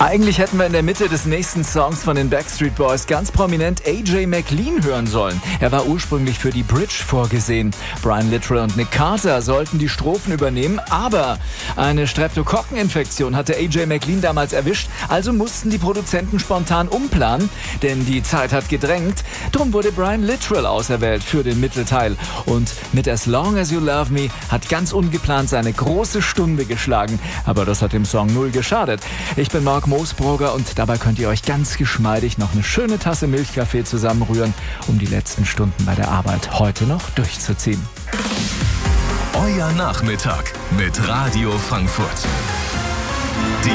Eigentlich hätten wir in der Mitte des nächsten Songs von den Backstreet Boys ganz prominent AJ McLean hören sollen. Er war ursprünglich für die Bridge vorgesehen. Brian Littrell und Nick Carter sollten die Strophen übernehmen, aber eine Streptokokkeninfektion hatte AJ McLean damals erwischt, also mussten die Produzenten spontan umplanen, denn die Zeit hat gedrängt. Drum wurde Brian Littrell auserwählt für den Mittelteil und mit As Long As You Love Me hat ganz ungeplant seine große Stunde geschlagen, aber das hat dem Song null geschadet. Ich bin Mark Moosbrugger und dabei könnt ihr euch ganz geschmeidig noch eine schöne Tasse Milchkaffee zusammenrühren, um die letzten Stunden bei der Arbeit heute noch durchzuziehen. Euer Nachmittag mit Radio Frankfurt.